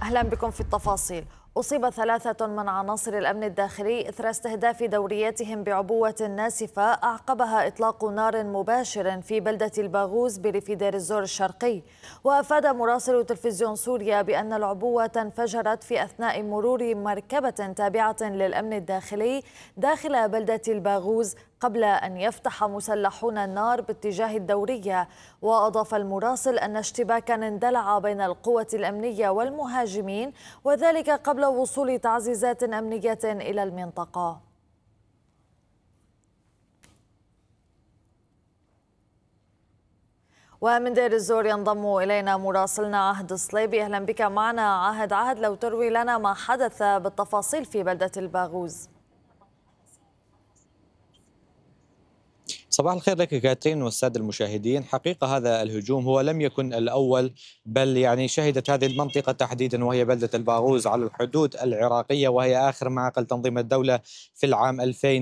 أهلا بكم في التفاصيل. أصيب ثلاثة من عناصر الأمن الداخلي إثر استهداف دورياتهم بعبوة ناسفة أعقبها إطلاق نار مباشر في بلدة الباغوز بريف دير الزور الشرقي. وأفاد مراسل تلفزيون سوريا بأن العبوة انفجرت في أثناء مرور مركبة تابعة للأمن الداخلي داخل بلدة الباغوز قبل أن يفتح مسلحون النار باتجاه الدورية. وأضاف المراسل أن اشتباكا اندلع بين القوة الأمنية والمهاجمين، وذلك قبل وصول تعزيزات أمنية إلى المنطقة. ومن دير الزور ينضم إلينا مراسلنا عهد صليبي. أهلا بك معنا عهد. لو تروي لنا ما حدث بالتفاصيل في بلدة الباغوز. صباح الخير لك كاترين والسادة المشاهدين. حقيقة هذا الهجوم هو لم يكن الأول، بل شهدت هذه المنطقة تحديدا وهي بلدة الباغوز على الحدود العراقية، وهي آخر معقل تنظيم الدولة في العام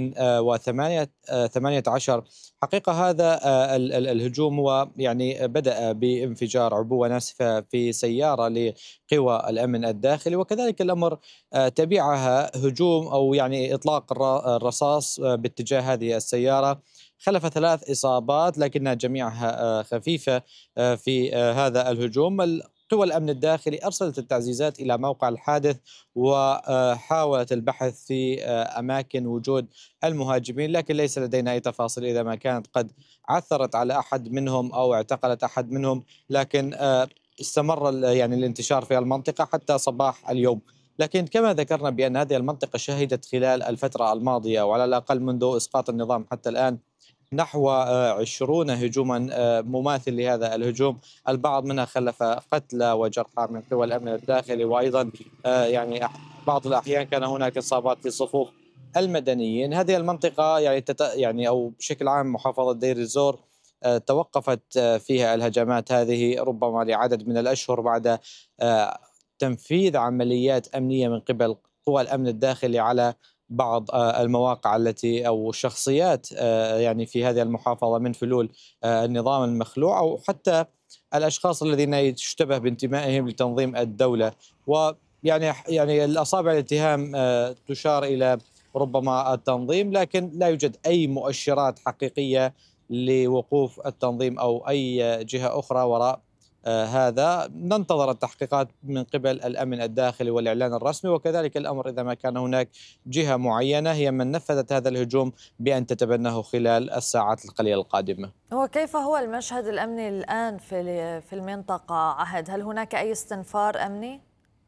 2018. حقيقة هذا الهجوم هو بدأ بانفجار عبوة ناسفة في سيارة لقوى الأمن الداخلي، وكذلك الأمر تبعها هجوم أو إطلاق الرصاص باتجاه هذه السيارة. خلف 3 إصابات لكنها جميعها خفيفة في هذا الهجوم. قوى الأمن الداخلي أرسلت التعزيزات إلى موقع الحادث وحاولت البحث في أماكن وجود المهاجمين، لكن ليس لدينا أي تفاصيل إذا ما كانت قد عثرت على أحد منهم أو اعتقلت أحد منهم، لكن استمر الانتشار في المنطقة حتى صباح اليوم. لكن كما ذكرنا بأن هذه المنطقة شهدت خلال الفترة الماضية وعلى الأقل منذ إسقاط النظام حتى الآن نحو 20 هجوما مماثل لهذا الهجوم، البعض منها خلف قتلى وجرحى من قوى الأمن الداخلي، وأيضا بعض الأحيان كان هناك إصابات في صفوف المدنيين. هذه المنطقة أو بشكل عام محافظة دير الزور توقفت فيها الهجمات هذه ربما لعدد من الأشهر بعد تنفيذ عمليات أمنية من قبل قوى الأمن الداخلي على بعض المواقع التي أو الشخصيات في هذه المحافظة من فلول النظام المخلوع أو حتى الأشخاص الذين يشتبه بانتمائهم لتنظيم الدولة. الأصابع الاتهام تشار إلى ربما التنظيم، لكن لا يوجد أي مؤشرات حقيقية لوقوف التنظيم أو أي جهة أخرى وراء هذا. ننتظر التحقيقات من قبل الأمن الداخلي والإعلان الرسمي، وكذلك الأمر إذا ما كان هناك جهة معينة هي من نفذت هذا الهجوم بأن تتبناه خلال الساعات القليلة القادمة. وكيف هو المشهد الأمني الآن في المنطقة عهد؟ هل هناك أي استنفار أمني؟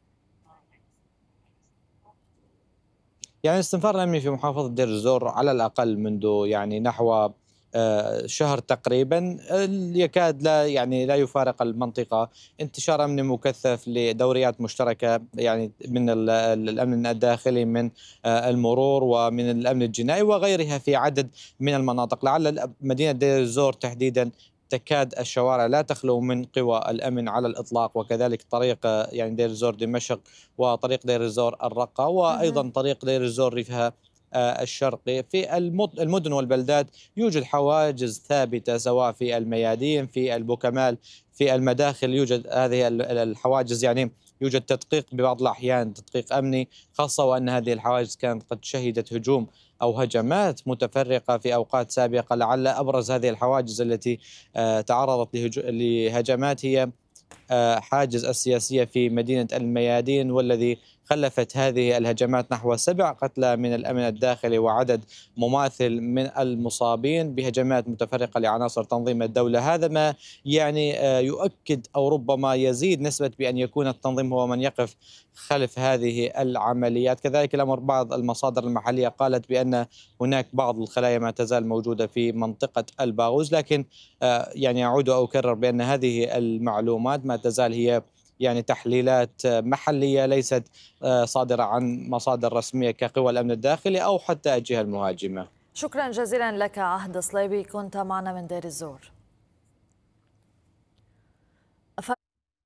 الاستنفار الأمني في محافظة دير الزور على الأقل منذ نحو شهر تقريبا يكاد لا يفارق المنطقة انتشار أمني مكثف لدوريات مشتركة من الأمن الداخلي، من المرور ومن الأمن الجنائي وغيرها في عدد من المناطق. لعل مدينة دير الزور تحديدا تكاد الشوارع لا تخلو من قوى الأمن على الإطلاق، وكذلك طريق دير الزور دمشق وطريق دير الزور الرقة وأيضا طريق دير الزور ريفها الشرقي. في المدن والبلدات يوجد حواجز ثابتة سواء في الميادين في البوكمال في المداخل، يوجد هذه الحواجز، يوجد تدقيق ببعض الأحيان، تدقيق أمني، خاصة وأن هذه الحواجز كانت قد شهدت هجوم أو هجمات متفرقة في أوقات سابقة. لعل أبرز هذه الحواجز التي تعرضت لهجمات هي حاجز السياسية في مدينة الميادين، والذي خلفت هذه الهجمات نحو 7 قتلى من الأمن الداخلي وعدد مماثل من المصابين بهجمات متفرقة لعناصر تنظيم الدولة. هذا ما يؤكد أو ربما يزيد نسبة بأن يكون التنظيم هو من يقف خلف هذه العمليات. كذلك الأمر بعض المصادر المحلية قالت بأن هناك بعض الخلايا ما تزال موجودة في منطقة الباغوز، لكن أعود وأكرر بأن هذه المعلومات ما تزال هي تحليلات محلية ليست صادرة عن مصادر رسمية كقوى الأمن الداخلي أو حتى الجهة المهاجمة. شكرا جزيلا لك عهد صليبي، كنت معنا من دير الزور.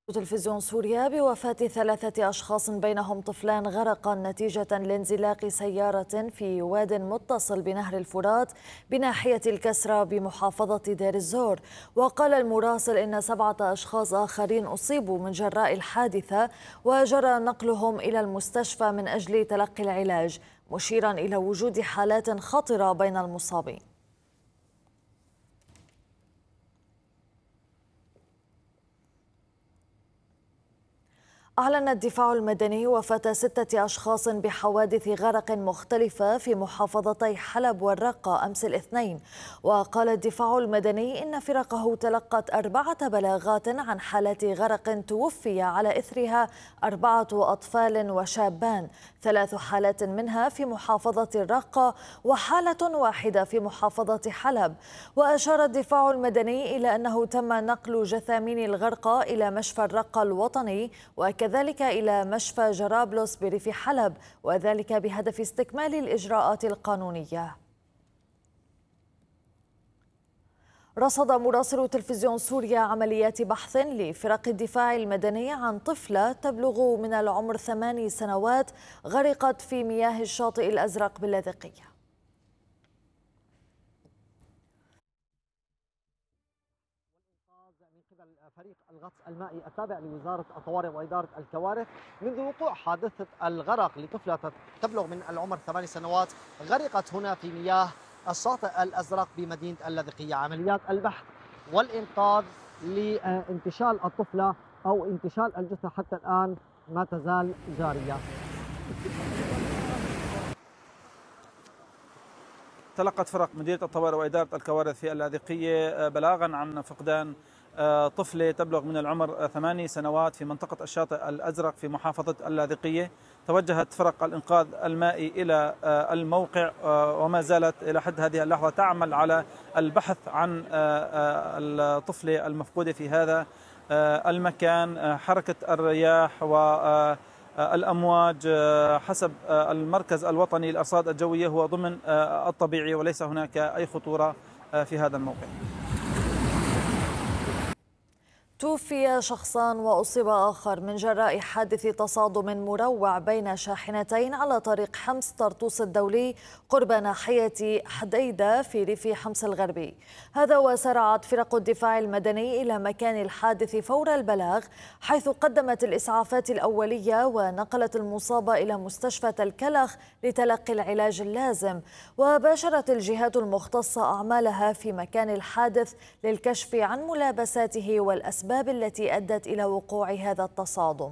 تلفزيون سوريا بوفاة 3 أشخاص بينهم طفلان غرقا نتيجة لانزلاق سيارة في واد متصل بنهر الفرات بناحية الكسرى بمحافظة دير الزور. وقال المراسل إن 7 أشخاص آخرين أصيبوا من جراء الحادثة وجرى نقلهم إلى المستشفى من أجل تلقي العلاج، مشيرا إلى وجود حالات خطرة بين المصابين. أعلن الدفاع المدني وفاة 6 أشخاص بحوادث غرق مختلفة في محافظتي حلب والرقة أمس الاثنين. وقال الدفاع المدني إن فرقه تلقت 4 بلاغات عن حالات غرق توفي على إثرها 4 أطفال وشابان، 3 حالات منها في محافظة الرقة وحالة واحدة في محافظة حلب. وأشار الدفاع المدني إلى أنه تم نقل جثامين الغرقى إلى مشفى الرقة الوطني وكذلك إلى مشفى جرابلس بريف حلب، وذلك بهدف استكمال الإجراءات القانونية. رصد مراسل تلفزيون سوريا عمليات بحث لفرق الدفاع المدني عن طفلة تبلغ من العمر 8 سنوات غرقت في مياه الشاطئ الأزرق باللاذقية. فريق الغطس المائي التابع لوزارة الطوارئ وإدارة الكوارث منذ وقوع حادثة الغرق لطفلة تبلغ من العمر 8 سنوات غرقت هنا في مياه الشاطئ الأزرق بمدينة اللاذقية. عمليات البحث والإنقاذ لانتشال الطفلة أو انتشال الجثة حتى الآن ما تزال جارية. تلقت فرق مديرية الطوارئ وإدارة الكوارث في اللاذقية بلاغا عن فقدان طفلة تبلغ من العمر 8 سنوات في منطقة الشاطئ الأزرق في محافظة اللاذقية. توجهت فرق الإنقاذ المائي إلى الموقع وما زالت إلى حد هذه اللحظة تعمل على البحث عن الطفلة المفقودة في هذا المكان. حركة الرياح والأمواج حسب المركز الوطني للأرصاد الجوية هو ضمن الطبيعي وليس هناك أي خطورة في هذا الموقع. توفي شخصان وأصيب آخر من جراء حادث تصادم مروع بين شاحنتين على طريق حمص طرطوس الدولي قرب ناحية حديدة في ريف حمص الغربي. هذا وسرعت فرق الدفاع المدني إلى مكان الحادث فور البلاغ، حيث قدمت الإسعافات الأولية ونقلت المصاب إلى مستشفى الكلخ لتلقي العلاج اللازم. وباشرت الجهات المختصة أعمالها في مكان الحادث للكشف عن ملابساته والأسباب التي أدت إلى وقوع هذا التصادم.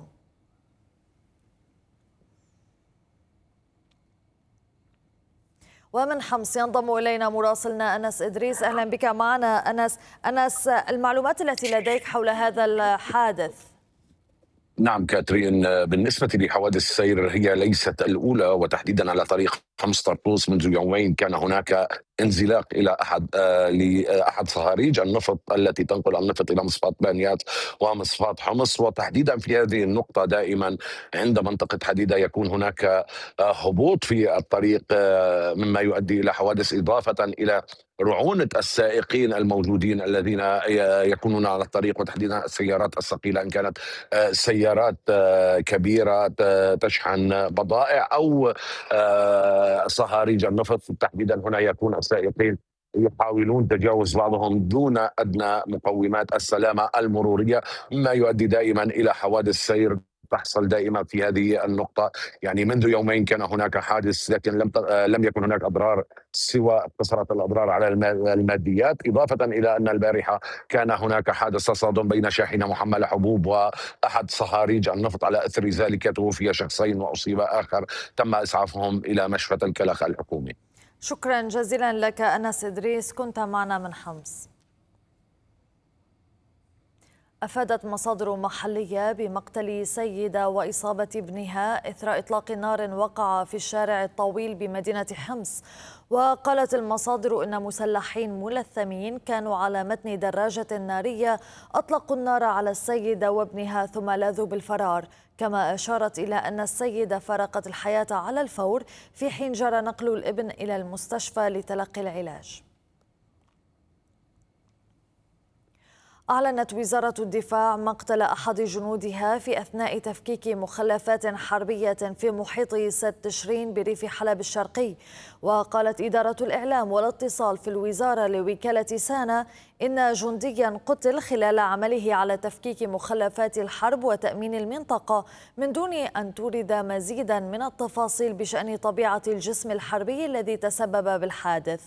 ومن حمص ينضم إلينا مراسلنا أنس إدريس. أهلا بك معنا أنس، المعلومات التي لديك حول هذا الحادث؟ نعم كاترين، بالنسبة لحوادث السير هي ليست الأولى، وتحديدا على طريق حمص طرطوس منذ يومين كان هناك انزلاق إلى لأحد صهاريج النفط التي تنقل النفط إلى مصفاة بانيات ومصفاة حمص، وتحديدا في هذه النقطة دائما عند منطقة حديدة يكون هناك هبوط في الطريق مما يؤدي إلى حوادث، إضافة إلى رعونة السائقين الموجودين الذين يكونون على الطريق، وتحديدا السيارات الثقيلة إن كانت سيارات كبيرة تشحن بضائع أو صهاريج النفط. تحديدا هنا يكون السائقين يحاولون تجاوز بعضهم دون أدنى مقومات السلامة المرورية، مما يؤدي دائما إلى حوادث سير تحصل دائما في هذه النقطة. يعني منذ يومين كان هناك حادث، لكن لم يكن هناك أضرار سوى اقتصرت الأضرار على الماديات، إضافة إلى أن البارحة كان هناك حادث تصادم بين شاحنة محملة حبوب وأحد صهاريج النفط. على أثر ذلك توفي شخصين وأصيب آخر، تم إسعافهم إلى مشفى الكلخ الحكومي. شكرا جزيلا لك أنس إدريس، كنت معنا من حمص. أفادت مصادر محلية بمقتل سيدة وإصابة ابنها إثر إطلاق نار وقع في الشارع الطويل بمدينة حمص. وقالت المصادر إن مسلحين ملثمين كانوا على متن دراجة نارية أطلقوا النار على السيدة وابنها ثم لاذوا بالفرار. كما أشارت إلى أن السيدة فارقت الحياة على الفور في حين جرى نقل الابن إلى المستشفى لتلقي العلاج. أعلنت وزارة الدفاع مقتل أحد جنودها في أثناء تفكيك مخلفات حربية في محيط سد تشرين بريف حلب الشرقي. وقالت إدارة الإعلام والاتصال في الوزارة لوكالة سانا إن جنديا قتل خلال عمله على تفكيك مخلفات الحرب وتأمين المنطقة، من دون أن تورد مزيدا من التفاصيل بشأن طبيعة الجسم الحربي الذي تسبب بالحادث.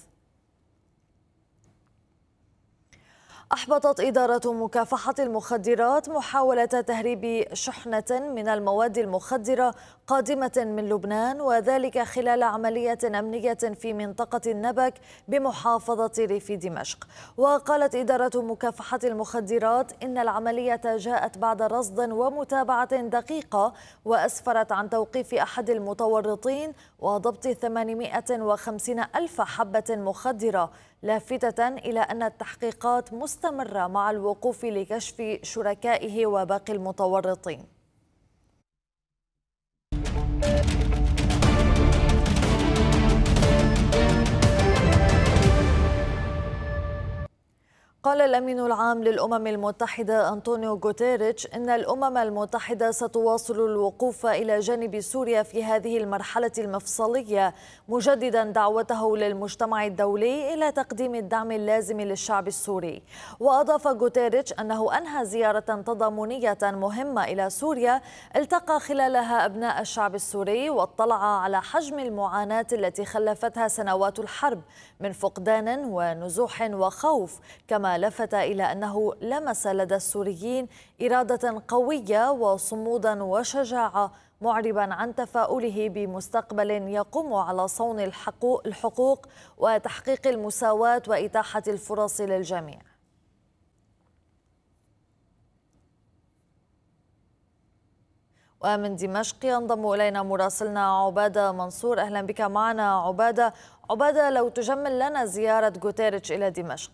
أحبطت إدارة مكافحة المخدرات محاولة تهريب شحنة من المواد المخدرة قادمة من لبنان، وذلك خلال عملية أمنية في منطقة النبك بمحافظة ريف دمشق. وقالت إدارة مكافحة المخدرات إن العملية جاءت بعد رصد ومتابعة دقيقة، وأسفرت عن توقيف أحد المتورطين وضبط 850 ألف حبة مخدرة، لافتة إلى أن التحقيقات مستمرة مع الوقوف لكشف شركائه وباقي المتورطين. قال الأمين العام للأمم المتحدة أنطونيو غوتيريتش إن الأمم المتحدة ستواصل الوقوف إلى جانب سوريا في هذه المرحلة المفصلية، مجددا دعوته للمجتمع الدولي إلى تقديم الدعم اللازم للشعب السوري. وأضاف غوتيريتش أنه أنهى زيارة تضامنية مهمة إلى سوريا التقى خلالها أبناء الشعب السوري، واطلع على حجم المعاناة التي خلفتها سنوات الحرب من فقدان ونزوح وخوف، كما لفت إلى أنه لمس لدى السوريين إرادة قوية وصمودا وشجاعة، معربا عن تفاؤله بمستقبل يقوم على صون الحقوق وتحقيق المساواة وإتاحة الفرص للجميع. ومن دمشق ينضم إلينا مراسلنا عبادة منصور. أهلا بك معنا عبادة، لو تجمل لنا زيارة غوتيريتش إلى دمشق.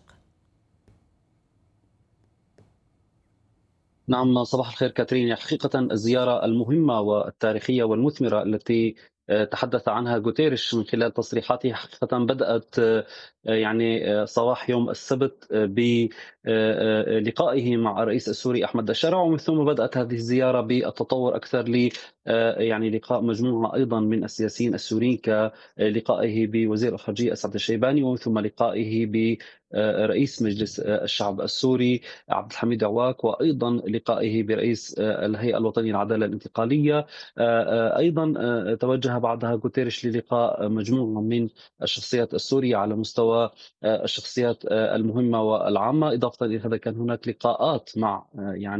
نعم، صباح الخير كاترين. حقيقة الزيارة المهمة والتاريخية والمثمرة التي تحدث عنها غوتيريش من خلال تصريحاته حقيقة بدأت صباح يوم السبت بلقائه مع الرئيس السوري أحمد الشرع، ومن ثم بدأت هذه الزيارة بالتطور أكثر لقاء مجموعة أيضا من السياسيين السوريين كلقائه بوزير الخارجية أسعد الشيباني، ومن ثم لقائه برئيس مجلس الشعب السوري عبد الحميد عواك، وأيضا لقائه برئيس الهيئة الوطنية للعدالة الانتقالية. أيضا توجه بعدها غوتيريش للقاء مجموعة من الشخصيات السورية على مستوى الشخصيات المهمة والعامة. إضافة إلى هذا كان هناك لقاءات مع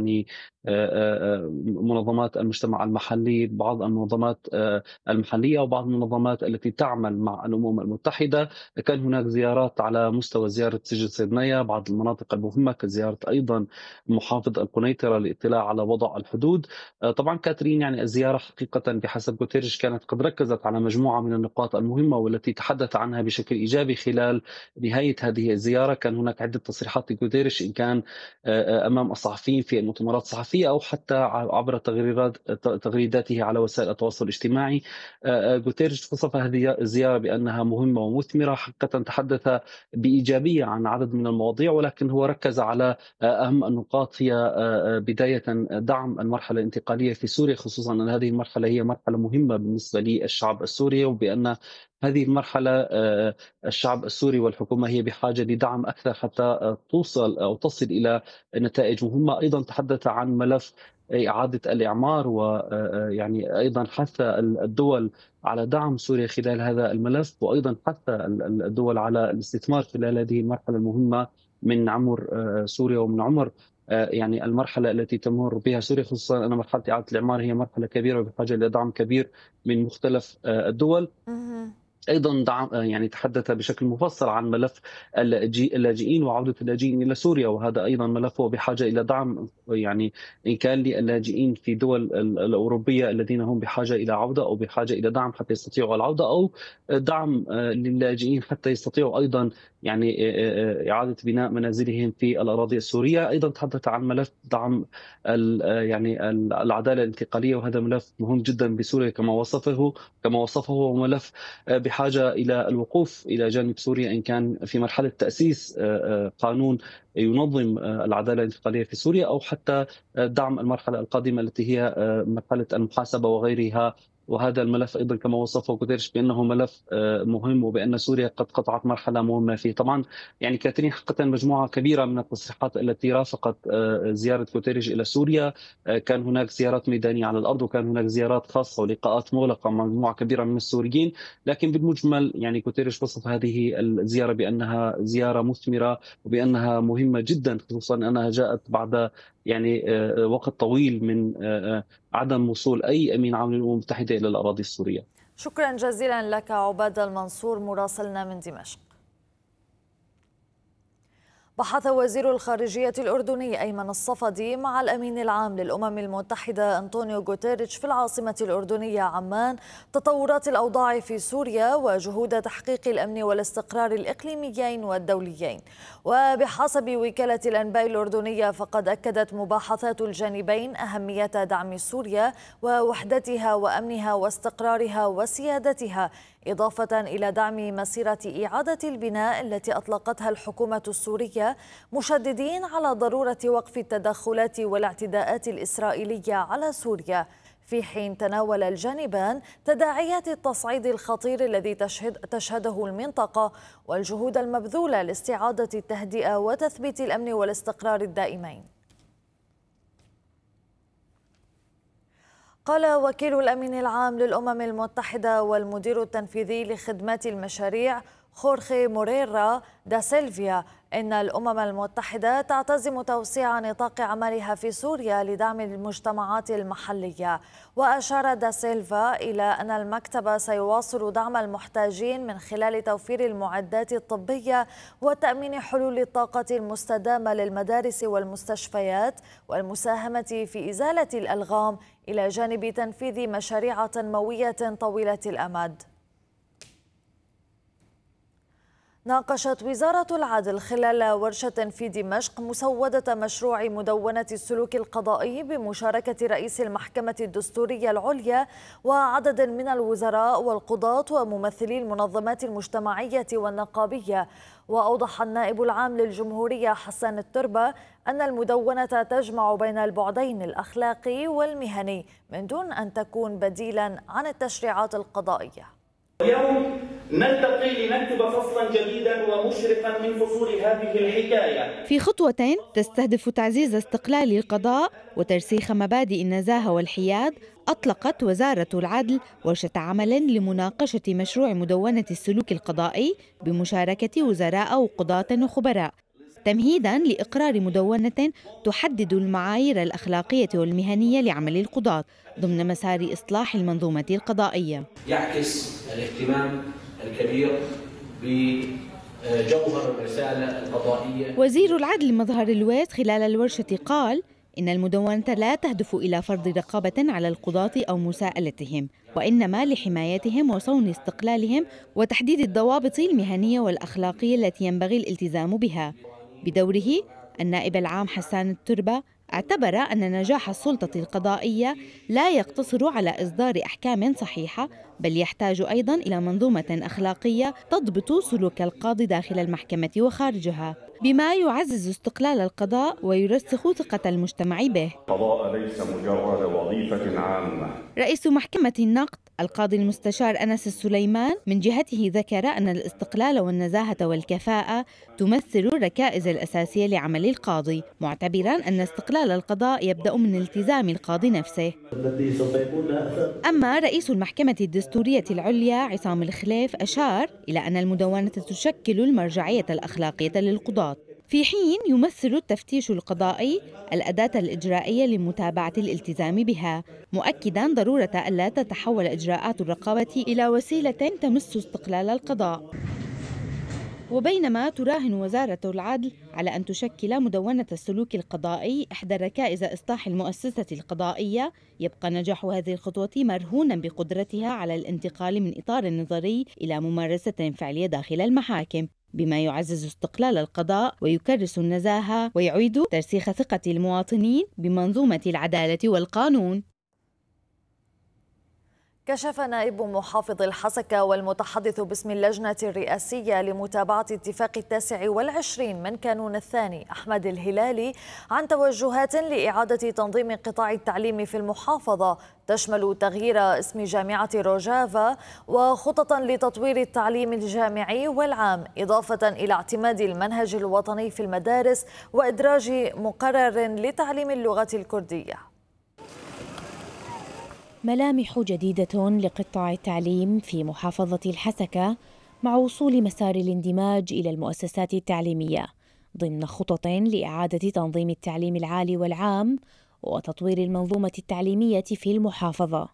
منظمات المجتمع المحلي، بعض المنظمات المحلية وبعض المنظمات التي تعمل مع الأمم المتحدة. كان هناك زيارات على مستوى زيارة سجن صيدنية، بعض المناطق المهمة كزيارة أيضا محافظ القنيطرة للاطلاع على وضع الحدود. طبعا كاترين الزيارة حقيقة بحسب غوتيريش كانت قد ركزت على مجموعة من النقاط المهمة والتي تحدث عنها بشكل إيجابي خلال نهاية هذه الزيارة. كان هناك عدة تصريحات لغوتيريش إن كان أمام الصحفيين في المؤتمرات الصحفية أو حتى عبر تغريداته على وسائل التواصل الاجتماعي. غوتيريش وصف هذه الزيارة بأنها مهمة ومثمرة. حقيقة تحدث بإيجابية عن عدد من المواضيع، ولكن هو ركز على أهم النقاط، هي بداية دعم المرحلة الانتقالية في سوريا، خصوصا أن هذه المرحلة هي مرحلة مهمة بالنسبة للشعب السوري، وبأن هذه المرحلة الشعب السوري والحكومة هي بحاجة لدعم أكثر حتى تصل إلى نتائج مهمة. أيضا تحدث عن ملف إعادة الإعمار، أيضا حث الدول على دعم سوريا خلال هذا الملف، وأيضا حث الدول على الاستثمار خلال هذه المرحلة المهمة من عمر سوريا ومن عمر المرحلة التي تمر بها سوريا، خصوصا أن مرحلة إعادة الإعمار هي مرحلة كبيرة وبحاجة إلى دعم كبير من مختلف الدول. أيضا دعم تحدث بشكل مفصل عن ملف اللاجئين وعودة اللاجئين إلى سوريا، وهذا أيضا ملف هو بحاجة إلى دعم، إن كان للاجئين في دول الأوروبية الذين هم بحاجة إلى عودة أو بحاجة إلى دعم حتى يستطيعوا العودة، أو دعم للاجئين حتى يستطيعوا أيضا إعادة بناء منازلهم في الأراضي السورية. أيضا تحدث عن ملف دعم العدالة الانتقالية، وهذا ملف مهم جدا بسوريا كما وصفه، وملف بحاجة إلى الوقوف إلى جانب سوريا، إن كان في مرحلة تأسيس قانون ينظم العدالة الانتقالية في سوريا، أو حتى دعم المرحلة القادمة التي هي مرحلة المحاسبة وغيرها. وهذا الملف أيضا كما وصفه غوتيريش بأنه ملف مهم، وبأن سوريا قد قطعت مرحلة مهمة فيه. طبعا يعني كاترين حقيقة مجموعة كبيرة من التصريحات التي رافقت زيارة غوتيريش إلى سوريا. كان هناك زيارات ميدانية على الأرض، وكان هناك زيارات خاصة ولقاءات مغلقة مع مجموعة كبيرة من السوريين، لكن بالمجمل يعني غوتيريش وصف هذه الزيارة بأنها زيارة مثمرة وبأنها مهمة جدا، خصوصا أنها جاءت بعد يعني وقت طويل من عدم وصول أي أمين عام للأمم المتحدة إلى الأراضي السورية. شكرا جزيلا لك عباد المنصور مراسلنا من دمشق. بحث وزير الخارجية الأردني أيمن الصفدي مع الأمين العام للأمم المتحدة أنطونيو غوتيريش في العاصمة الأردنية عمان تطورات الأوضاع في سوريا وجهود تحقيق الأمن والاستقرار الإقليميين والدوليين. وبحسب وكالة الأنباء الأردنية فقد أكدت مباحثات الجانبين أهمية دعم سوريا ووحدتها وأمنها واستقرارها وسيادتها، إضافة إلى دعم مسيرة إعادة البناء التي أطلقتها الحكومة السورية، مشددين على ضرورة وقف التدخلات والاعتداءات الإسرائيلية على سوريا، في حين تناول الجانبان تداعيات التصعيد الخطير الذي تشهده المنطقة والجهود المبذولة لاستعادة التهدئة وتثبيت الأمن والاستقرار الدائمين. قال وكيل الأمين العام للأمم المتحدة والمدير التنفيذي لخدمات المشاريع خورخي موريرا دا سيلفيا إن الأمم المتحدة تعتزم توسيع نطاق عملها في سوريا لدعم المجتمعات المحلية. وأشار دا سيلفا إلى أن المكتب سيواصل دعم المحتاجين من خلال توفير المعدات الطبية وتأمين حلول الطاقة المستدامة للمدارس والمستشفيات والمساهمة في إزالة الألغام إلى جانب تنفيذ مشاريع تنموية طويلة الأمد. ناقشت وزارة العدل خلال ورشة في دمشق مسودة مشروع مدونة السلوك القضائي بمشاركة رئيس المحكمة الدستورية العليا وعدد من الوزراء والقضاة وممثلي المنظمات المجتمعية والنقابية. وأوضح النائب العام للجمهورية حسان التربة أن المدونة تجمع بين البعدين الأخلاقي والمهني من دون أن تكون بديلا عن التشريعات القضائية. اليوم نلتقي لنكتب فصلا جديدا ومشرقا من فصول هذه الحكاية في خطوة تستهدف تعزيز استقلال القضاء وترسيخ مبادئ النزاهة والحياد. أطلقت وزارة العدل ورشة عمل لمناقشة مشروع مدونة السلوك القضائي بمشاركة وزراء وقضاة وخبراء، تمهيداً لإقرار مدونة تحدد المعايير الأخلاقية والمهنية لعمل القضاة ضمن مسار إصلاح المنظومة القضائية. يعكس الاهتمام الكبير بجوهر الرسالة القضائية. وزير العدل مظهر الويس خلال الورشة قال إن المدونة لا تهدف إلى فرض رقابة على القضاة أو مساءلتهم، وإنما لحمايتهم وصون استقلالهم وتحديد الضوابط المهنية والأخلاقية التي ينبغي الالتزام بها. بدوره النائب العام حسان التربة اعتبر أن نجاح السلطة القضائية لا يقتصر على إصدار أحكام صحيحة، بل يحتاج أيضاً إلى منظومة أخلاقية تضبط سلوك القاضي داخل المحكمة وخارجها، بما يعزز استقلال القضاء ويرسخ ثقة المجتمع به. القضاء ليس مجرد وظيفة عامة. رئيس محكمة النقد القاضي المستشار أنس السليمان من جهته ذكر أن الاستقلال والنزاهة والكفاءة تمثل الركائز الأساسية لعمل القاضي، معتبراً أن استقلال القضاء يبدأ من التزام القاضي نفسه. أما رئيس المحكمة الدستورية العليا عصام الخليف أشار إلى أن المدونة تشكل المرجعية الأخلاقية للقضاة، في حين يمثل التفتيش القضائي الأداة الإجرائية لمتابعة الالتزام بها، مؤكداً ضرورة ألا تتحول إجراءات الرقابة إلى وسيلة تمس استقلال القضاء. وبينما تراهن وزارة العدل على أن تشكل مدونة السلوك القضائي إحدى ركائز إصلاح المؤسسة القضائية، يبقى نجاح هذه الخطوة مرهونا بقدرتها على الانتقال من إطار النظري إلى ممارسة فعلية داخل المحاكم، بما يعزز استقلال القضاء ويكرس النزاهة ويعيد ترسيخ ثقة المواطنين بمنظومة العدالة والقانون. كشف نائب محافظ الحسكة والمتحدث باسم اللجنة الرئاسية لمتابعة اتفاق 29 من كانون الثاني أحمد الهلالي عن توجهات لإعادة تنظيم قطاع التعليم في المحافظة تشمل تغيير اسم جامعة روجافا وخططا لتطوير التعليم الجامعي والعام، إضافة إلى اعتماد المنهج الوطني في المدارس وإدراج مقرر لتعليم اللغة الكردية. ملامح جديدة لقطاع التعليم في محافظة الحسكة مع وصول مسار الاندماج إلى المؤسسات التعليمية ضمن خطط لإعادة تنظيم التعليم العالي والعام وتطوير المنظومة التعليمية في المحافظة.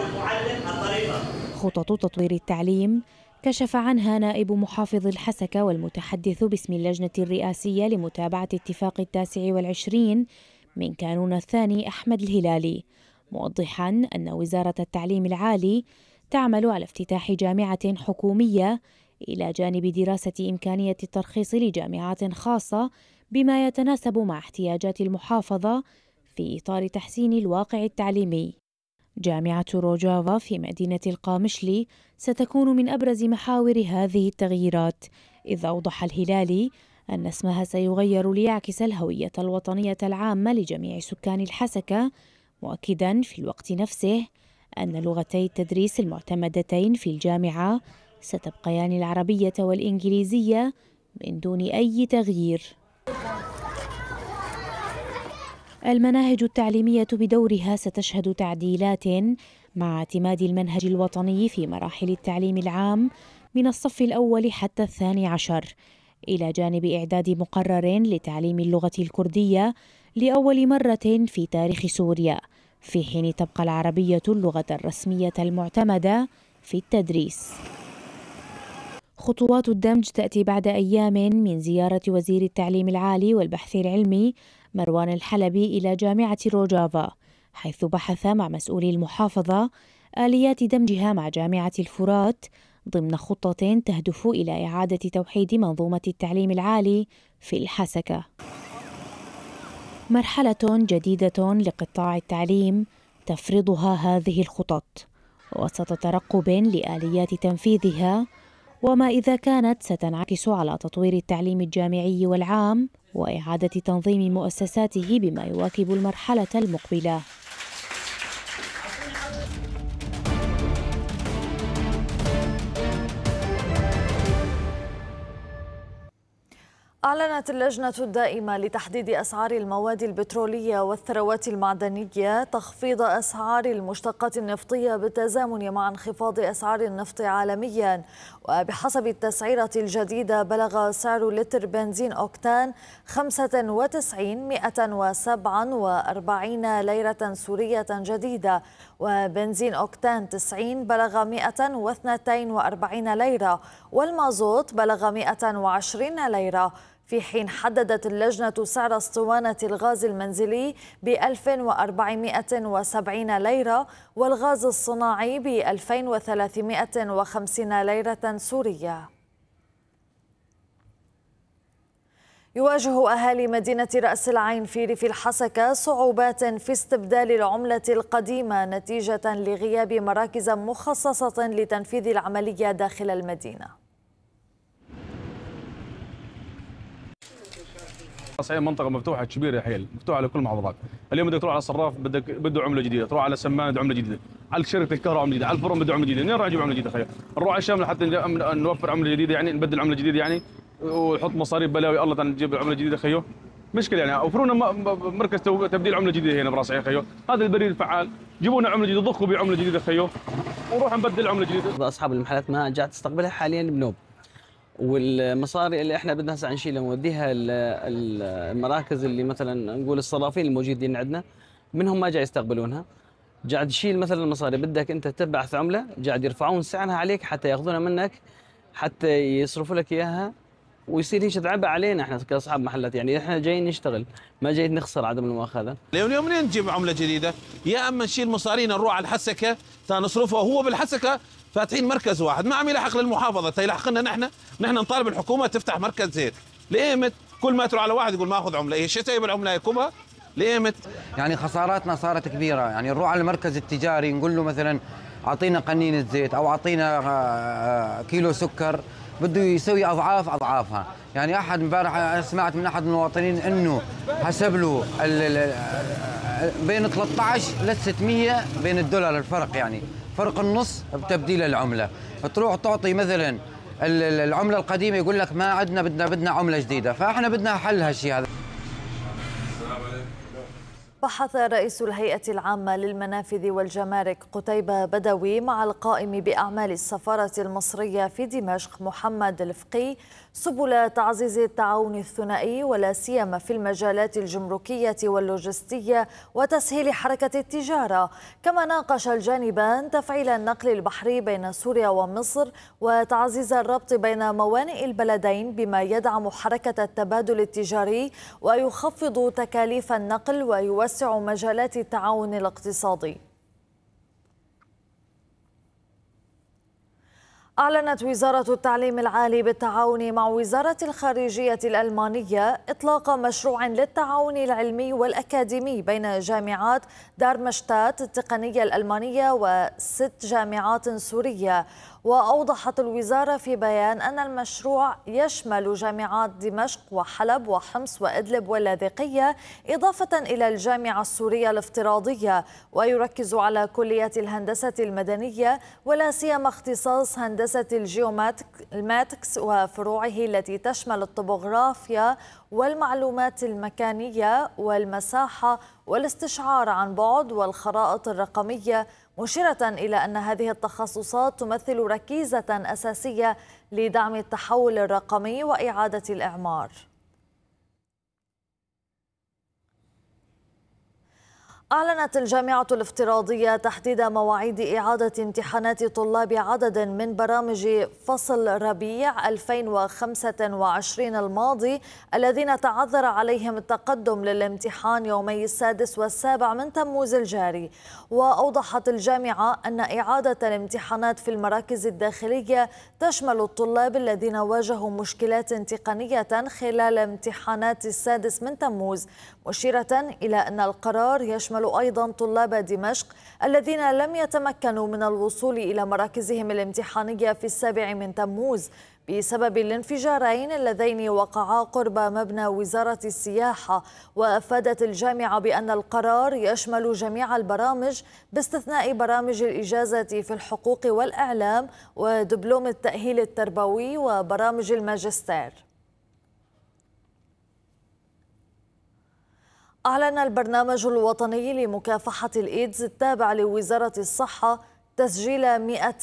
خطط تطوير التعليم كشف عنها نائب محافظ الحسكة والمتحدث باسم اللجنة الرئاسية لمتابعة اتفاق 29 من كانون الثاني أحمد الهلالي، موضحاً أن وزارة التعليم العالي تعمل على افتتاح جامعة حكومية إلى جانب دراسة إمكانية الترخيص لجامعات خاصة بما يتناسب مع احتياجات المحافظة في إطار تحسين الواقع التعليمي. جامعة روجافا في مدينة القامشلي ستكون من أبرز محاور هذه التغييرات، إذ أوضح الهلالي أن اسمها سيغير ليعكس الهوية الوطنية العامة لجميع سكان الحسكة، مؤكداً في الوقت نفسه أن لغتي التدريس المعتمدتين في الجامعة ستبقيان العربية والإنجليزية من دون أي تغيير. المناهج التعليمية بدورها ستشهد تعديلات مع اعتماد المنهج الوطني في مراحل التعليم العام من الصف الأول حتى 12، إلى جانب إعداد مقرر لتعليم اللغة الكردية لأول مرة في تاريخ سوريا، في حين تبقى العربية اللغة الرسمية المعتمدة في التدريس. خطوات الدمج تأتي بعد أيام من زيارة وزير التعليم العالي والبحث العلمي مروان الحلبي إلى جامعة روجافا، حيث بحث مع مسؤولي المحافظة آليات دمجها مع جامعة الفرات ضمن خطة تهدف إلى إعادة توحيد منظومة التعليم العالي في الحسكة. مرحلة جديدة لقطاع التعليم تفرضها هذه الخطط وسط ترقب لآليات تنفيذها، وما إذا كانت ستنعكس على تطوير التعليم الجامعي والعام وإعادة تنظيم مؤسساته بما يواكب المرحلة المقبلة. أعلنت اللجنة الدائمة لتحديد أسعار المواد البترولية والثروات المعدنية تخفيض أسعار المشتقات النفطية بالتزامن مع انخفاض أسعار النفط عالميا. وبحسب التسعيرة الجديدة بلغ سعر لتر بنزين أوكتان 95,147 ليرة سورية جديدة، وبنزين أوكتان 90 بلغ 142 ليرة، والمازوت بلغ 120 ليرة، في حين حددت اللجنة سعر اسطوانة الغاز المنزلي ب 1470 ليرة والغاز الصناعي ب 2350 ليرة سورية. يواجه أهالي مدينة رأس العين في ريف الحسكة صعوبات في استبدال العملة القديمة نتيجة لغياب مراكز مخصصة لتنفيذ العملية داخل المدينة. صحيح منطقة مفتوحة كبيرة حيل، مفتوحة على كل المحافظات. اليوم بدك تروح على الصراف بده عملة جديدة، تروح على سمان بده عملة جديدة، على شركة الكهرباء عملة جديدة، على الفرن بده عملة جديدة، منين راح نجيب عملة جديدة خير؟ نروح على الشام لحتى نوفر عملة جديدة، يعني نبدل عملة جديدة يعني ونحط مصاريف بلاوي الله نجيب عملة جديدة خيو. مشكلة يعني اوفرونا مركز تبديل عملة جديدة هنا براس عين خيو، هذا البريد الفعال، جيبوا لنا عملة جديدة ضخوا بعملة جديدة خيو ونروح نبدل عملة جديدة. اصحاب المحلات ما قاعد تستقبلها حاليا بنوب، والمصاري اللي احنا بدنا هسه نشيلها ونوديها المراكز اللي مثلا نقول الصرافين الموجودين عندنا منهم ما جاي يستقبلونها، قاعد تشيل مثلا المصاري بدك انت تبعث عمله قاعد يرفعون سعرها عليك حتى ياخذونها منك حتى يصرفوا لك اياها، ويصير هيك عبء علينا احنا كاصحاب محلات، يعني احنا جايين نشتغل ما جايين نخسر عدم المؤاخذه. اليوم منين نجيب عمله جديده؟ يا اما نشيل مصارينا نروح على الحسكه نصرفها، وهو بالحسكه فاتحين مركز واحد ما عم يلحق للمحافظه تيلحق لنا نحن نطالب الحكومه تفتح مركز زيت لقيمه كل ما تروح على واحد يقول ما اخذ عمله، ايش سايب العمله يكبها لقيمه. يعني خساراتنا صارت كبيره، يعني نروح على المركز التجاري نقول له مثلا أعطينا قنينة زيت أو أعطينا كيلو سكر، بده يسوي أضعاف أضعافها. يعني أحد امبارح سمعت من أحد المواطنين إنه حسب له بين 13 ل 600 بين الدولار الفرق، يعني فرق النص بتبديل العملة. تروح تعطي مثلا العملة القديمة يقول لك ما عندنا، بدنا عملة جديدة، فاحنا بدنا حل هالشيء هذا. بحث رئيس الهيئة العامة للمنافذ والجمارك قتيبة بدوي مع القائم بأعمال السفارة المصرية في دمشق محمد الفقي سبل تعزيز التعاون الثنائي ولا سيما في المجالات الجمركية واللوجستية وتسهيل حركة التجارة. كما ناقش الجانبان تفعيل النقل البحري بين سوريا ومصر وتعزيز الربط بين موانئ البلدين بما يدعم حركة التبادل التجاري ويخفض تكاليف النقل ويوسع مجالات التعاون الاقتصادي. أعلنت وزارة التعليم العالي بالتعاون مع وزارة الخارجية الألمانية إطلاق مشروع للتعاون العلمي والأكاديمي بين جامعات دارمشتات التقنية الألمانية و6 جامعات سورية. وأوضحت الوزارة في بيان أن المشروع يشمل جامعات دمشق وحلب وحمص وإدلب واللاذقية إضافة إلى الجامعة السورية الافتراضية، ويركز على كلية الهندسة المدنية ولا سيما اختصاص هندسة الجيوماتكس وفروعه التي تشمل الطبوغرافيا والمعلومات المكانية والمساحة والاستشعار عن بعد والخرائط الرقمية، مشيرة إلى أن هذه التخصصات تمثل ركيزة أساسية لدعم التحول الرقمي وإعادة الإعمار. أعلنت الجامعة الافتراضية تحديد مواعيد إعادة امتحانات طلاب عدد من برامج فصل ربيع 2025 الماضي الذين تعذر عليهم التقدم للامتحان يومي 6 و7 من تموز الجاري. وأوضحت الجامعة أن إعادة الامتحانات في المراكز الداخلية تشمل الطلاب الذين واجهوا مشكلات تقنية خلال امتحانات 6 من تموز، مشيرة إلى أن القرار يشمل أيضا طلاب دمشق الذين لم يتمكنوا من الوصول إلى مراكزهم الامتحانية في 7 من تموز بسبب الانفجارين اللذين وقعا قرب مبنى وزارة السياحة. وأفادت الجامعة بأن القرار يشمل جميع البرامج باستثناء برامج الإجازة في الحقوق والإعلام ودبلوم التأهيل التربوي وبرامج الماجستير. أعلن البرنامج الوطني لمكافحة الإيدز التابع لوزارة الصحة تسجيل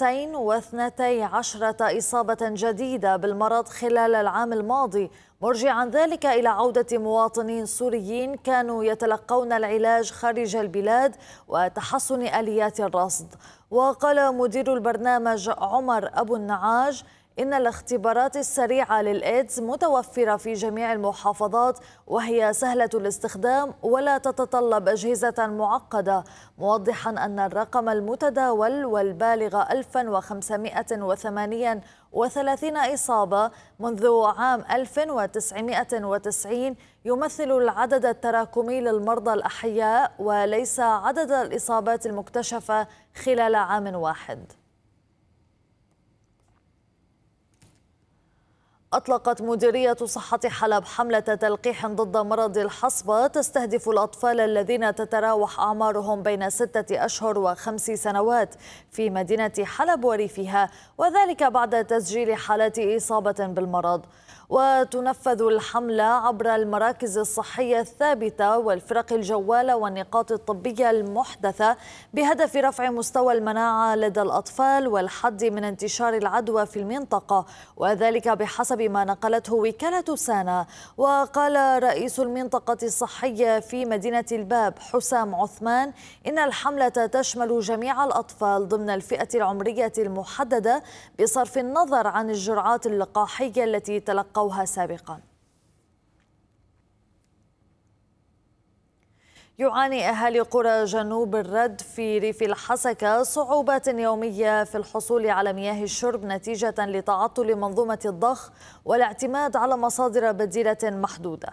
212 إصابة جديدة بالمرض خلال العام الماضي، مرجعا ذلك إلى عودة مواطنين سوريين كانوا يتلقون العلاج خارج البلاد وتحسن آليات الرصد. وقال مدير البرنامج عمر أبو النعاج إن الاختبارات السريعة للإيدز متوفرة في جميع المحافظات وهي سهلة الاستخدام ولا تتطلب أجهزة معقدة، موضحا أن الرقم المتداول والبالغ 1538 إصابة منذ عام 1990 يمثل العدد التراكمي للمرضى الأحياء وليس عدد الإصابات المكتشفة خلال عام واحد. أطلقت مديرية صحة حلب حملة تلقيح ضد مرض الحصبة تستهدف الأطفال الذين تتراوح أعمارهم بين 6 أشهر و5 سنوات في مدينة حلب وريفها، وذلك بعد تسجيل حالات إصابة بالمرض. وتنفذ الحملة عبر المراكز الصحية الثابتة والفرق الجوالة والنقاط الطبية المحدثة بهدف رفع مستوى المناعة لدى الأطفال والحد من انتشار العدوى في المنطقة، وذلك بحسب ما نقلته وكالة سانا. وقال رئيس المنطقة الصحية في مدينة الباب حسام عثمان إن الحملة تشمل جميع الأطفال ضمن الفئة العمرية المحددة بصرف النظر عن الجرعات اللقاحية التي تلقوها سابقا. يعاني أهالي قرى جنوب الرد في ريف الحسكة صعوبات يومية في الحصول على مياه الشرب نتيجة لتعطل منظومة الضخ والاعتماد على مصادر بديلة محدودة.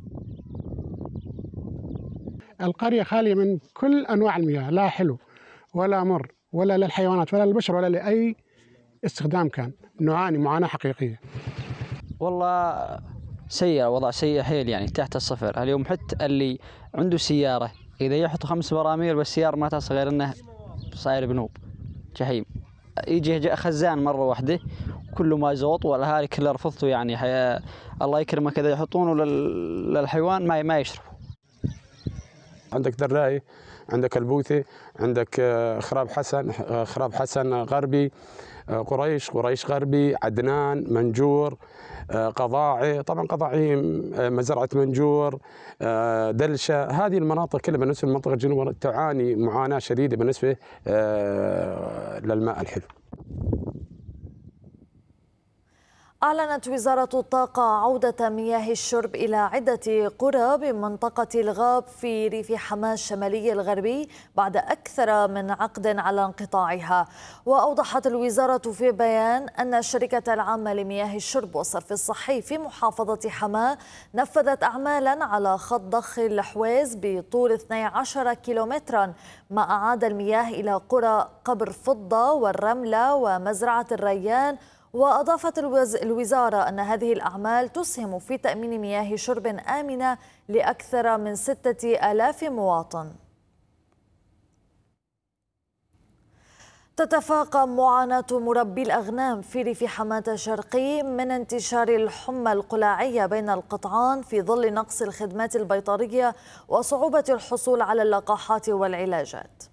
القرية خالية من كل أنواع المياه، لا حلو ولا مر ولا للحيوانات ولا للبشر ولا لأي استخدام كان. نعاني معاناة حقيقية. والله سيء، وضع سيء حيل يعني تحت الصفر. اليوم حتى اللي عنده سيارة إذا يحط 5 براميل بالسيارة ما تصل غير إنه صاير بنوب جحيم. يجي خزان مرة واحدة كله ما زوط والأهالي كلها رفضته يعني الله يكرمه كذا يحطونه للحيوان ما يشرب. عندك دراية، عندك البوثة، عندك خراب حسن غربي، قريش غربي، عدنان، منجور، قضاعي. طبعا قضاعي مزرعة منجور، دلشة. هذه المناطق كلها بالنسبة لمنطقة الجنوب تعاني معاناة شديدة بالنسبة للماء الحلو. أعلنت وزارة الطاقة عودة مياه الشرب إلى عدة قرى بمنطقة الغاب في ريف حماة الشمالي الغربي بعد أكثر من عقد على انقطاعها. وأوضحت الوزارة في بيان أن الشركة العامة لمياه الشرب والصرف الصحي في محافظة حماة نفذت أعمالا على خط ضخ الحويز بطول 12 كيلومترا، ما أعاد المياه إلى قرى قبر فضة والرملة ومزرعة الريان. وأضافت الوزارة أن هذه الأعمال تسهم في تأمين مياه شرب آمنة لأكثر من 6000 مواطن. تتفاقم معاناة مربي الأغنام في ريف حماة الشرقي من انتشار الحمى القلاعية بين القطعان في ظل نقص الخدمات البيطرية وصعوبة الحصول على اللقاحات والعلاجات.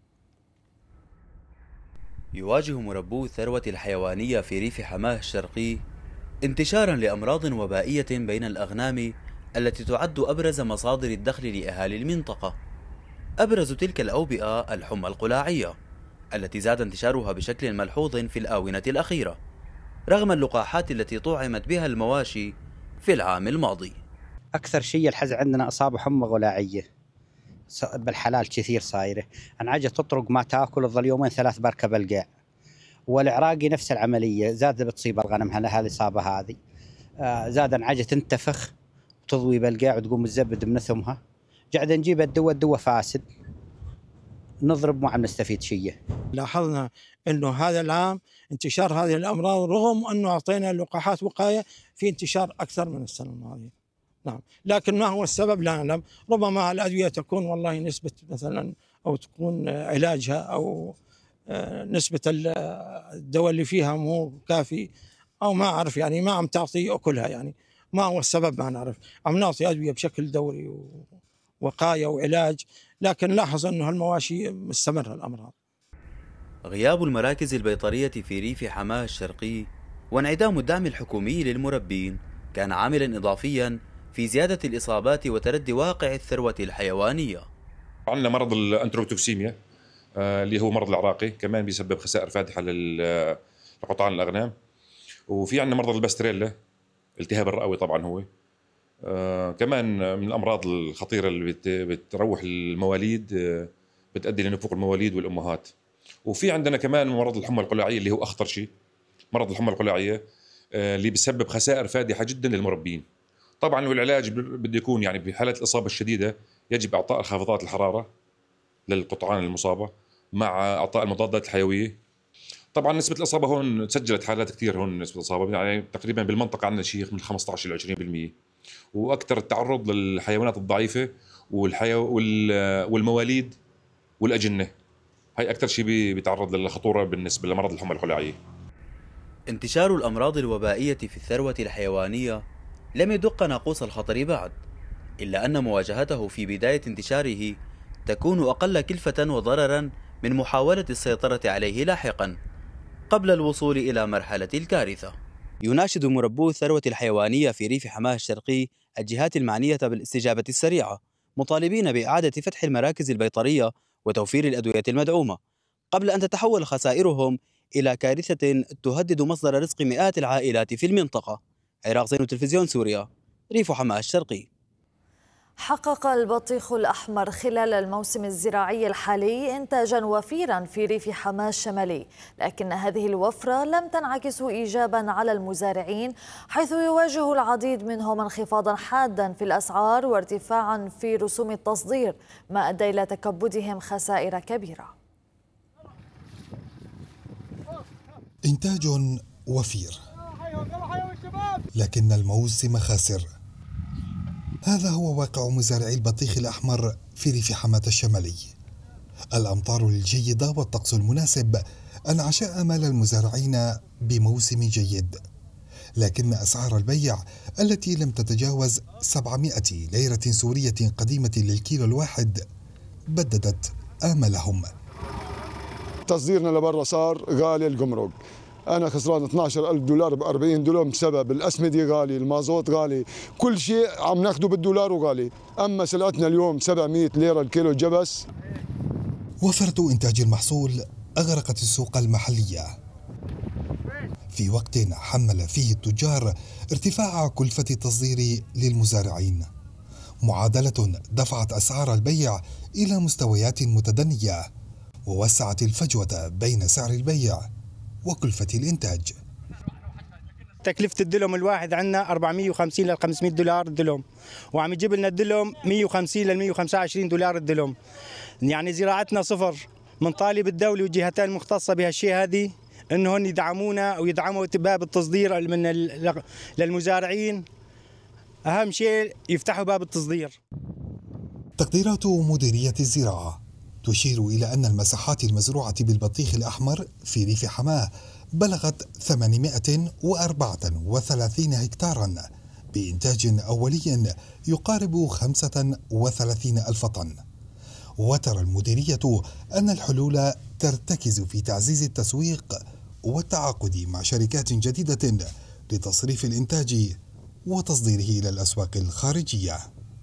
يواجه مربو الثروة الحيوانية في ريف حماة الشرقي انتشارا لأمراض وبائية بين الأغنام التي تعد أبرز مصادر الدخل لأهالي المنطقة. أبرز تلك الأوبئة الحمى القلاعية التي زاد انتشارها بشكل ملحوظ في الآونة الأخيرة رغم اللقاحات التي طعمت بها المواشي في العام الماضي. أكثر شيء الحز عندنا أصابة حمى غلاعية بالحلال كثير صايره. العجة تطرق ما تاكل تظل 2-3 بركة بالقاع. والعراقي نفس العملية زاد بتصيب الغنم هذه الإصابة هذه. زاد العجة تنتفخ وتضوي بالقاع وتقوم تزبد من ثمها. قاعد نجيب الدواء فاسد نضرب ما عم نستفيد شيء. لاحظنا انه هذا العام انتشار هذه الامراض رغم انه اعطينا لقاحات وقايه في انتشار اكثر من السنه الماضيه. نعم، لكن ما هو السبب لا نعلم. ربما الادويه تكون والله نسبه مثلا او تكون علاجها او نسبه الدواء اللي فيها مو كافي او ما اعرف يعني ما عم تعطي اكلها يعني ما هو السبب ما نعرف. عم نعطي ادويه بشكل دوري وقايه وعلاج لكن لاحظ انه المواشي مستمره الامراض. غياب المراكز البيطرية في ريف حماة الشرقي وانعدام الدعم الحكومي للمربين كان عاملا إضافيا في زيادة الإصابات وتردي واقع الثروة الحيوانية. عندنا مرض الأنتروتوكسيميا اللي هو مرض العراقي كمان بيسبب خسائر فادحة لقطعان الأغنام. وفي عندنا مرض الباستريلا التهاب الرئوي طبعا هو كمان من الأمراض الخطيرة اللي بتروح المواليد بتؤدي لنفوق المواليد والأمهات. وفي عندنا كمان مرض الحمى القلاعية اللي هو أخطر شيء. مرض الحمى القلاعية اللي بيسبب خسائر فادحة جدا للمربين. طبعا والعلاج بده يكون يعني بحالة الإصابة الشديدة يجب إعطاء خافضات الحرارة للقطعان المصابة مع إعطاء المضادات الحيوية. طبعا نسبة الإصابة هون سجلت حالات كثير هون نسبة الإصابة يعني تقريبا بالمنطقة عندنا شيء من 15 إلى 20%. وأكثر التعرض للحيوانات الضعيفة والمواليد والأجنة. هاي أكثر شيء بيتعرض للخطورة بالنسبة لمرض الحمى القلاعية. انتشار الأمراض الوبائية في الثروة الحيوانية لم يدق ناقوس الخطر بعد، إلا أن مواجهته في بداية انتشاره تكون أقل كلفة وضررا من محاولة السيطرة عليه لاحقا قبل الوصول إلى مرحلة الكارثة. يناشد مربو الثروة الحيوانية في ريف حماة الشرقي الجهات المعنية بالاستجابة السريعة مطالبين بإعادة فتح المراكز البيطرية وتوفير الأدوية المدعومة قبل أن تتحول خسائرهم إلى كارثة تهدد مصدر رزق مئات العائلات في المنطقة. عراق زين تلفزيون سوريا، ريف حماة الشرقي. حقق البطيخ الأحمر خلال الموسم الزراعي الحالي إنتاجا وفيرا في ريف حماة الشمالي، لكن هذه الوفرة لم تنعكس إيجابا على المزارعين حيث يواجه العديد منهم انخفاضا حادا في الأسعار وارتفاعا في رسوم التصدير ما أدى إلى تكبدهم خسائر كبيرة. إنتاج وفير لكن الموسم خاسر. هذا هو واقع مزارعي البطيخ الأحمر في ريف حماة الشمالي. الأمطار الجيدة والطقس المناسب أنعشا آمال المزارعين بموسم جيد، لكن أسعار البيع التي لم تتجاوز 700 ليرة سورية قديمة للكيلو الواحد بددت آمالهم. تصديرنا لبرا صار غالي، الجمرك أنا خسران 12,000 دولار ب40 دولار بسبب الأسمدة غالي، المازوت غالي، كل شيء عم ناخده بالدولار وغالي. أما سلعتنا اليوم 700 ليرة الكيلو الجبس. وفرة إنتاج المحصول أغرقت السوق المحلية في وقت حمل فيه التجار ارتفاع كلفة التصدير للمزارعين، معادلة دفعت أسعار البيع إلى مستويات متدنية ووسعت الفجوة بين سعر البيع وكلفة الإنتاج. تكلفة الدلم الواحد عندنا 450 ل 500 دولار الدلم، وعم يجيب لنا الدلم 150 ل 125 دولار الدلم. يعني زراعتنا صفر. من طالب الدولة والجهتين المختصة بهالشيء هذه انهم يدعمونا ويدعموا باب التصدير للمزارعين. اهم شيء يفتحوا باب التصدير. تقديرات مديرية الزراعة تشير إلى أن المساحات المزروعة بالبطيخ الأحمر في ريف حماة بلغت 834 هكتارا بإنتاج أولي يقارب 35 ألف طن. وترى المديرية أن الحلول ترتكز في تعزيز التسويق والتعاقد مع شركات جديدة لتصريف الإنتاج وتصديره إلى الأسواق الخارجية.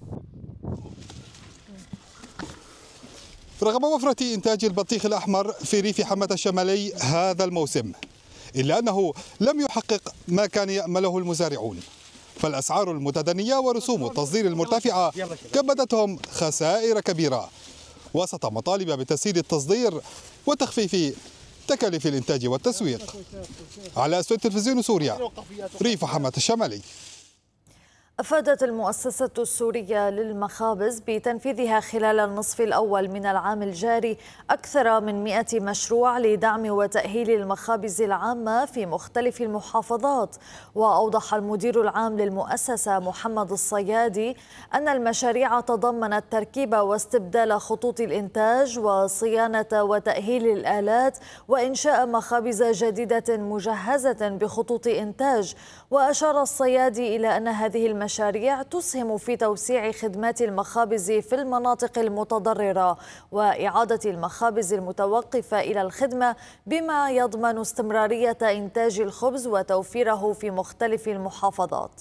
رغم وفرة إنتاج البطيخ الأحمر في ريف حماة الشمالي هذا الموسم، إلا أنه لم يحقق ما كان يأمله المزارعون، فالأسعار المتدنية ورسوم التصدير المرتفعة كبدتهم خسائر كبيرة وسط مطالب بتسهيل التصدير وتخفيف تكاليف الإنتاج والتسويق. على أسود تلفزيون سوريا، ريف حماة الشمالي. أفادت المؤسسة السورية للمخابز بتنفيذها خلال النصف الأول من العام الجاري أكثر من 100 مشروع لدعم وتأهيل المخابز العامة في مختلف المحافظات. وأوضح المدير العام للمؤسسة محمد الصيادي أن المشاريع تضمنت تركيب واستبدال خطوط الإنتاج وصيانة وتأهيل الآلات وإنشاء مخابز جديدة مجهزة بخطوط إنتاج. وأشار الصيادي إلى أن هذه المشاريع تسهم في توسيع خدمات المخابز في المناطق المتضررة وإعادة المخابز المتوقفة إلى الخدمة، بما يضمن استمرارية إنتاج الخبز وتوفيره في مختلف المحافظات.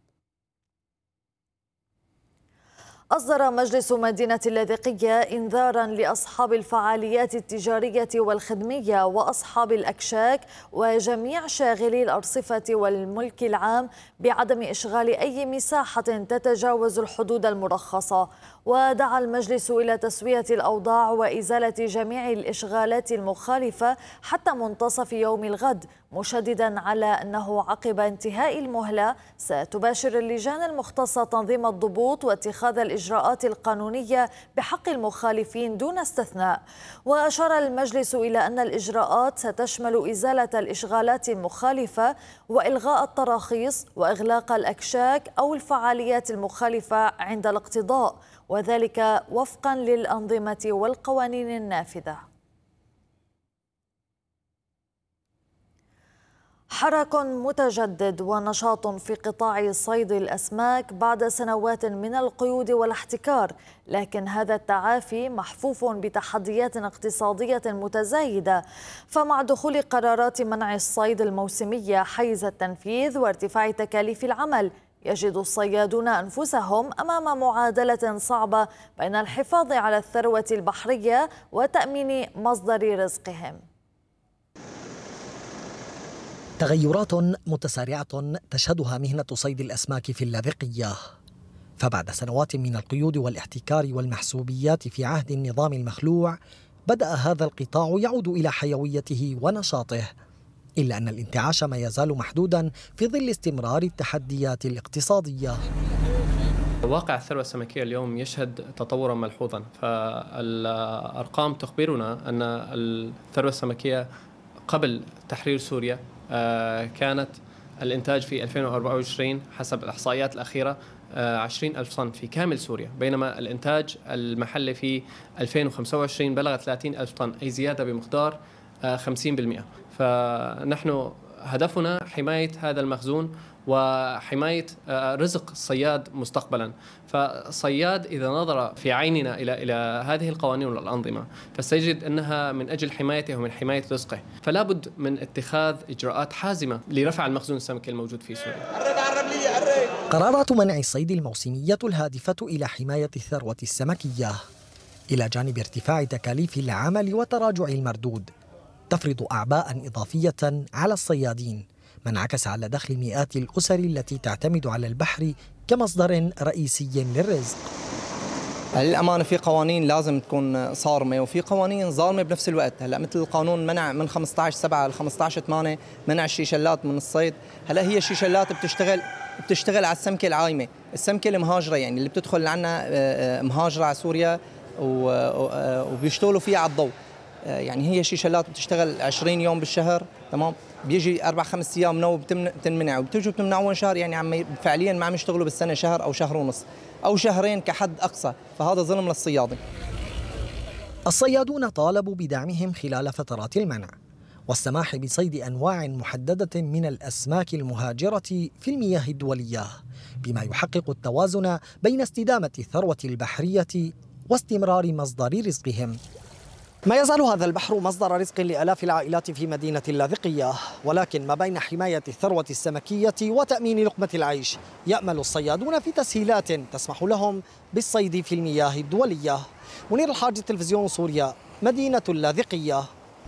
أصدر مجلس مدينة اللاذقية إنذاراً لأصحاب الفعاليات التجارية والخدمية وأصحاب الأكشاك وجميع شاغلي الأرصفة والملك العام بعدم إشغال أي مساحة تتجاوز الحدود المرخصة. ودعا المجلس إلى تسوية الأوضاع وإزالة جميع الإشغالات المخالفة حتى منتصف يوم الغد، مشددا على أنه عقب انتهاء المهلة ستباشر اللجان المختصة تنظيم الضبوط واتخاذ الإجراءات القانونية بحق المخالفين دون استثناء. وأشار المجلس إلى أن الإجراءات ستشمل إزالة الإشغالات المخالفة وإلغاء التراخيص وإغلاق الأكشاك أو الفعاليات المخالفة عند الاقتضاء، وذلك وفقا للأنظمة والقوانين النافذة. حراك متجدد ونشاط في قطاع صيد الأسماك بعد سنوات من القيود والاحتكار، لكن هذا التعافي محفوف بتحديات اقتصادية متزايدة. فمع دخول قرارات منع الصيد الموسمية حيز التنفيذ وارتفاع تكاليف العمل، يجد الصيادون أنفسهم أمام معادلة صعبة بين الحفاظ على الثروة البحرية وتأمين مصدر رزقهم. تغيرات متسارعة تشهدها مهنة صيد الأسماك في اللاذقية، فبعد سنوات من القيود والاحتكار والمحسوبيات في عهد النظام المخلوع، بدأ هذا القطاع يعود إلى حيويته ونشاطه، إلا أن الانتعاش ما يزال محدودا في ظل استمرار التحديات الاقتصادية. واقع الثروة السمكية اليوم يشهد تطورا ملحوظا، فالأرقام تخبرنا أن الثروة السمكية قبل تحرير سوريا كانت الإنتاج في 2024 حسب الإحصائيات الأخيرة 20,000 طن في كامل سوريا، بينما الإنتاج المحلي في 2025 بلغ 30,000 طن، أي زيادة بمقدار 50%. فنحن هدفنا حماية هذا المخزون وحماية رزق الصياد مستقبلا. فالصياد إذا نظر في عيننا إلى هذه القوانين والأنظمة فسيجد أنها من أجل حمايته ومن حماية رزقه، فلا بد من اتخاذ إجراءات حازمة لرفع المخزون السمكي الموجود في سوريا. قرارات منع الصيد الموسمية الهادفة إلى حماية الثروة السمكية إلى جانب ارتفاع تكاليف العمل وتراجع المردود تفرض أعباء إضافية على الصيادين، ما انعكس على دخل مئات الأسر التي تعتمد على البحر كمصدر رئيسي للرزق. للأمانة في قوانين لازم تكون صارمة وفي قوانين ظالمة بنفس الوقت. هلا مثل القانون منع من 15/7 ل 15/8 منع الشيشلات من الصيد. هلا هي الشيشلات بتشتغل على السمكة العايمة، السمكة المهاجرة، يعني اللي بتدخل عنا مهاجرة على سوريا وبيشتغلوا فيها على الضوء. يعني هي شيشلات بتشتغل 20 يوم بالشهر، تمام، بيجي 4-5 أيام نوم بتنمنع، وبتجوا بتمنعون شهر، يعني فعليا ما عم يشتغلوا بالسنة شهر أو شهر ونص أو شهرين كحد أقصى، فهذا ظلم للصيادة. الصيادون طالبوا بدعمهم خلال فترات المنع والسماح بصيد أنواع محددة من الأسماك المهاجرة في المياه الدولية، بما يحقق التوازن بين استدامة الثروة البحرية واستمرار مصدر رزقهم. ما يزال هذا البحر مصدر رزق لآلاف العائلات في مدينة اللاذقية، ولكن ما بين حماية الثروة السمكية وتأمين لقمة العيش يأمل الصيادون في تسهيلات تسمح لهم بالصيد في المياه الدولية. منير الحاج، تلفزيون سوريا، مدينة اللاذقية.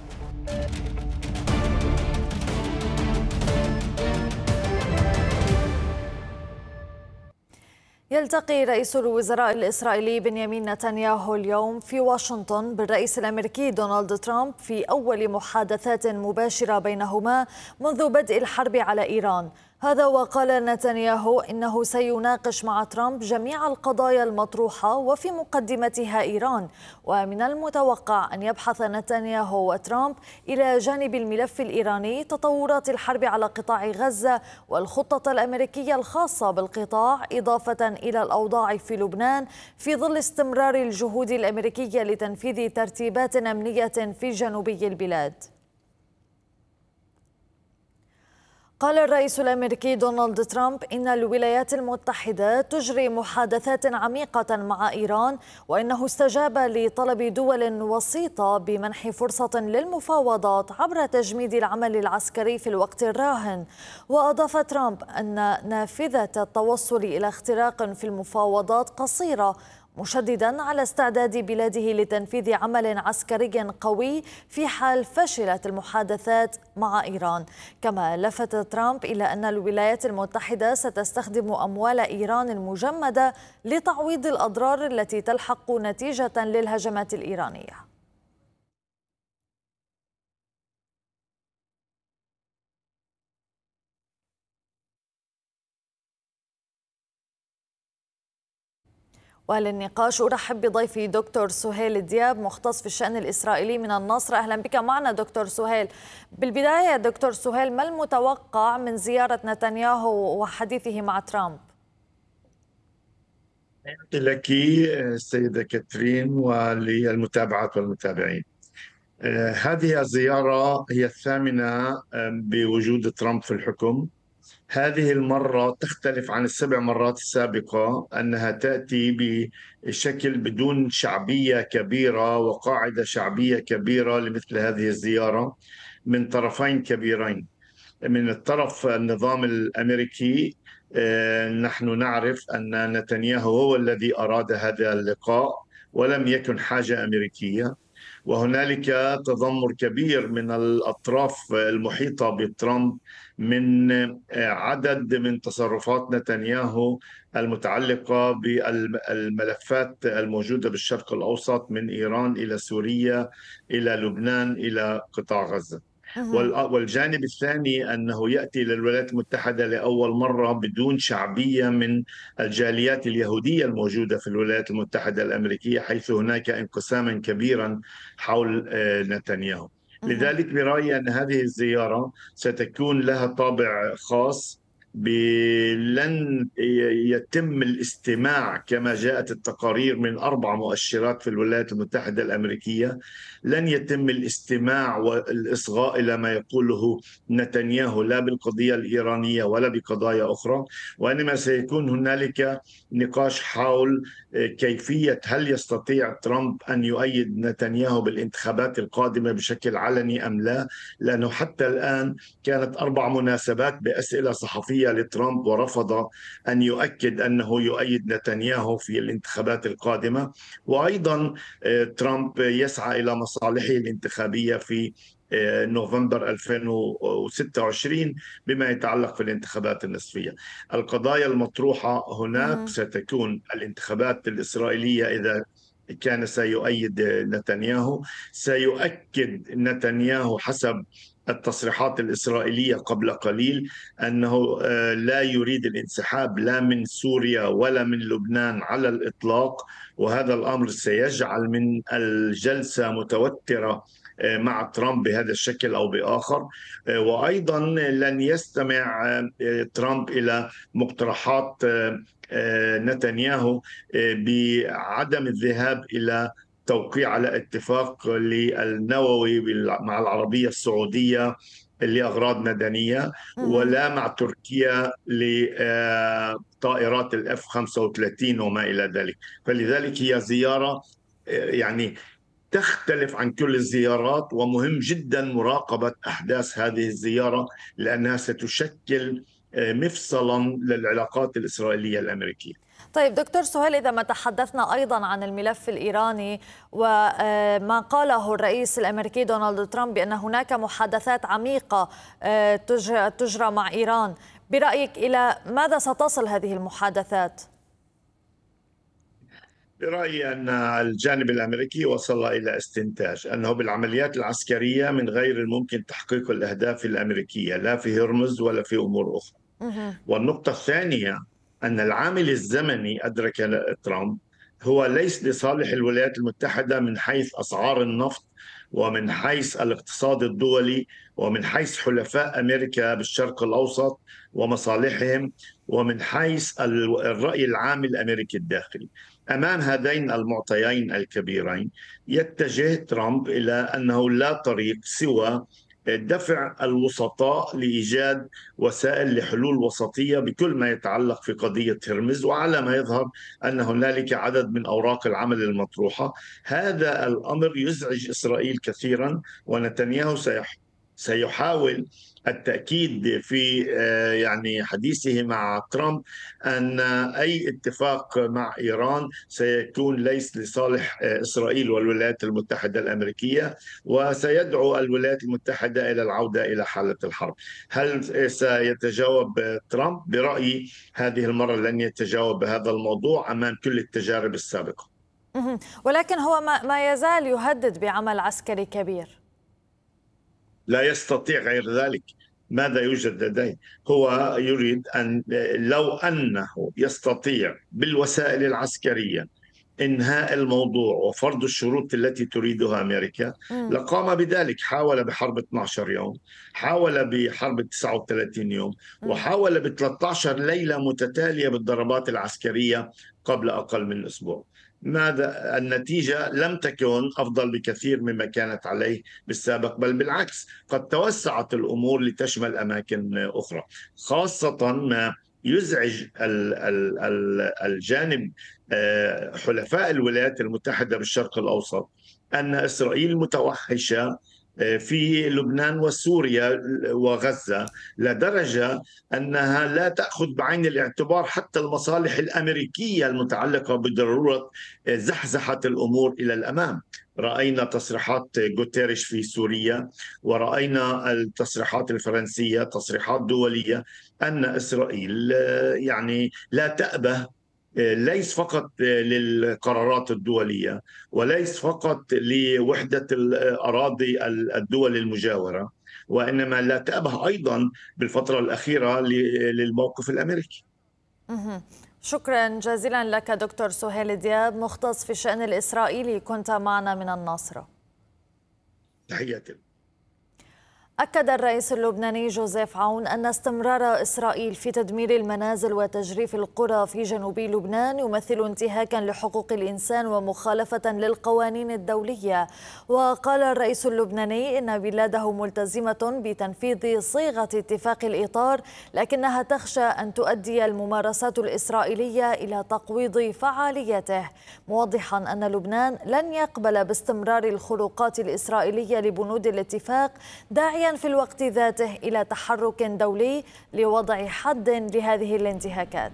يلتقي رئيس الوزراء الإسرائيلي بنيامين نتنياهو اليوم في واشنطن بالرئيس الأمريكي دونالد ترامب في أول محادثات مباشرة بينهما منذ بدء الحرب على إيران. هذا وقال نتنياهو إنه سيناقش مع ترامب جميع القضايا المطروحة وفي مقدمتها إيران، ومن المتوقع أن يبحث نتنياهو وترامب إلى جانب الملف الإيراني تطورات الحرب على قطاع غزة والخطة الأمريكية الخاصة بالقطاع، إضافة إلى الأوضاع في لبنان في ظل استمرار الجهود الأمريكية لتنفيذ ترتيبات أمنية في جنوبي البلاد. قال الرئيس الأمريكي دونالد ترامب إن الولايات المتحدة تجري محادثات عميقة مع إيران، وإنه استجاب لطلب دول وسيطة بمنح فرصة للمفاوضات عبر تجميد العمل العسكري في الوقت الراهن. وأضاف ترامب أن نافذة التوصل إلى اختراق في المفاوضات قصيرة، مشددا على استعداد بلاده لتنفيذ عمل عسكري قوي في حال فشلت المحادثات مع إيران. كما لفت ترامب إلى أن الولايات المتحدة ستستخدم أموال إيران المجمدة لتعويض الأضرار التي تلحق نتيجة للهجمات الإيرانية. وللنقاش أرحب بضيفي دكتور سهيل دياب، مختص في الشأن الإسرائيلي من الناصرة. أهلا بك معنا دكتور سهيل. بالبداية دكتور سهيل، ما المتوقع من زيارة نتنياهو وحديثه مع ترامب؟ لك السيدة كاترين وللمتابعات والمتابعين، هذه الزيارة هي الثامنة بوجود ترامب في الحكم. هذه المرة تختلف عن ال7 مرات السابقة، أنها تأتي بشكل بدون شعبية كبيرة وقاعدة شعبية كبيرة لمثل هذه الزيارة من طرفين كبيرين. من الطرف النظام الأمريكي، نحن نعرف أن نتنياهو هو الذي أراد هذا اللقاء ولم يكن حاجة أمريكية، وهنالك تذمر كبير من الأطراف المحيطة بترامب من عدد من تصرفات نتنياهو المتعلقة بالملفات الموجودة بالشرق الأوسط، من إيران إلى سوريا إلى لبنان إلى قطاع غزة. والجانب الثاني أنه يأتي للولايات المتحدة لأول مرة بدون شعبية من الجاليات اليهودية الموجودة في الولايات المتحدة الأمريكية، حيث هناك انقساما كبيرا حول نتنياهو. لذلك برأيي أن هذه الزيارة ستكون لها طابع خاص، لن يتم الاستماع كما جاءت التقارير من 4 مؤشرات في الولايات المتحدة الأمريكية. لن يتم الاستماع والإصغاء إلى ما يقوله نتنياهو لا بالقضية الإيرانية ولا بقضايا أخرى، وإنما سيكون هنالك نقاش حول كيفية هل يستطيع ترامب أن يؤيد نتنياهو بالانتخابات القادمة بشكل علني أم لا، لأنه حتى الآن كانت 4 مناسبات بأسئلة صحفية لترامب ورفض أن يؤكد أنه يؤيد نتنياهو في الانتخابات القادمة. وأيضا ترامب يسعى إلى مصالحه الانتخابية في نوفمبر 2026 بما يتعلق في الانتخابات النصفية. القضايا المطروحة هناك ستكون الانتخابات الإسرائيلية، إذا كان سيؤيد نتنياهو، سيؤكد نتنياهو حسب التصريحات الإسرائيلية قبل قليل أنه لا يريد الانسحاب لا من سوريا ولا من لبنان على الإطلاق، وهذا الأمر سيجعل من الجلسة متوترة مع ترامب بهذا الشكل أو بآخر. وأيضا لن يستمع ترامب إلى مقترحات نتنياهو بعدم الذهاب إلى توقيع على اتفاق للنووي مع العربية السعودية لأغراض مدنية، ولا مع تركيا لطائرات الF-35 وما إلى ذلك. فلذلك هي زيارة يعني تختلف عن كل الزيارات، ومهم جدا مراقبة أحداث هذه الزيارة لأنها ستشكل مفصلا للعلاقات الإسرائيلية الأمريكية. طيب دكتور سهيل، إذا ما تحدثنا أيضا عن الملف الإيراني وما قاله الرئيس الأمريكي دونالد ترامب بأن هناك محادثات عميقة تجرى مع إيران، برأيك إلى ماذا ستصل هذه المحادثات؟ برأيي أن الجانب الأمريكي وصل إلى استنتاج أنه بالعمليات العسكرية من غير الممكن تحقيق الأهداف الأمريكية لا في هرمز ولا في أمور أخرى. والنقطة الثانية أن العامل الزمني أدرك ترامب هو ليس لصالح الولايات المتحدة من حيث أسعار النفط ومن حيث الاقتصاد الدولي ومن حيث حلفاء أمريكا بالشرق الأوسط ومصالحهم ومن حيث الرأي العام الأمريكي الداخلي. أمام هذين المعطيين الكبيرين يتجه ترامب إلى أنه لا طريق سوى دفع الوسطاء لإيجاد وسائل لحلول وسطية بكل ما يتعلق في قضية هرمز، وعلى ما يظهر أن هنالك عدد من أوراق العمل المطروحة. هذا الأمر يزعج إسرائيل كثيرا، ونتنياهو سيحاول التأكيد في يعني حديثه مع ترامب أن أي اتفاق مع إيران سيكون ليس لصالح إسرائيل والولايات المتحدة الأمريكية، وسيدعو الولايات المتحدة إلى العودة إلى حالة الحرب. هل سيتجاوب ترامب؟ برأيي هذه المرة لن يتجاوب بهذا الموضوع أمام كل التجارب السابقة. ولكن هو ما يزال يهدد بعمل عسكري كبير. لا يستطيع غير ذلك. ماذا يوجد لديه؟ هو يريد أن لو أنه يستطيع بالوسائل العسكرية إنهاء الموضوع وفرض الشروط التي تريدها أمريكا لقام بذلك. حاول بحرب 12 يوم، حاول بحرب 39 يوم، وحاول ب 13 ليلة متتالية بالضربات العسكرية قبل أقل من أسبوع. ماذا النتيجة؟ لم تكن أفضل بكثير مما كانت عليه بالسابق، بل بالعكس قد توسعت الأمور لتشمل أماكن أخرى. خاصة ما يزعج الجانب حلفاء الولايات المتحدة بالشرق الأوسط أن إسرائيل متوحشة في لبنان وسوريا وغزة لدرجة أنها لا تأخذ بعين الاعتبار حتى المصالح الأمريكية المتعلقة بضرورة زحزحة الأمور إلى الأمام. رأينا تصريحات غوتيريش في سوريا، ورأينا التصريحات الفرنسية، تصريحات دولية أن إسرائيل يعني لا تأبه ليس فقط للقرارات الدولية وليس فقط لوحدة الأراضي الدول المجاورة، وإنما لا تأبه أيضا بالفترة الأخيرة للموقف الأمريكي. شكرا جزيلا لك دكتور سهيل دياب، مختص في الشأن الإسرائيلي، كنت معنا من الناصرة. تحياتي. أكد الرئيس اللبناني جوزيف عون أن استمرار إسرائيل في تدمير المنازل وتجريف القرى في جنوب لبنان يمثل انتهاكا لحقوق الإنسان ومخالفة للقوانين الدولية. وقال الرئيس اللبناني إن بلاده ملتزمة بتنفيذ صيغة اتفاق الإطار، لكنها تخشى أن تؤدي الممارسات الإسرائيلية إلى تقويض فعاليته، موضحا أن لبنان لن يقبل باستمرار الخروقات الإسرائيلية لبنود الاتفاق، داعيا في الوقت ذاته إلى تحرك دولي لوضع حد لهذه الانتهاكات.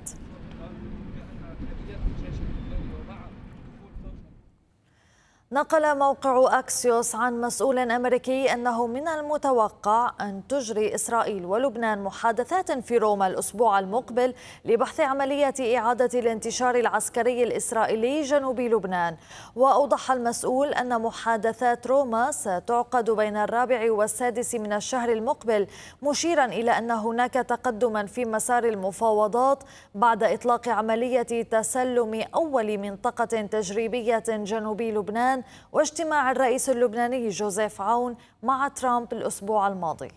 نقل موقع أكسيوس عن مسؤول أمريكي أنه من المتوقع أن تجري إسرائيل ولبنان محادثات في روما الأسبوع المقبل لبحث عملية إعادة الانتشار العسكري الإسرائيلي جنوب لبنان. وأوضح المسؤول أن محادثات روما ستعقد بين 4 و6 من الشهر المقبل، مشيرا إلى أن هناك تقدما في مسار المفاوضات بعد إطلاق عملية تسلم أول منطقة تجريبية جنوب لبنان واجتماع الرئيس اللبناني جوزيف عون مع ترامب الأسبوع الماضي.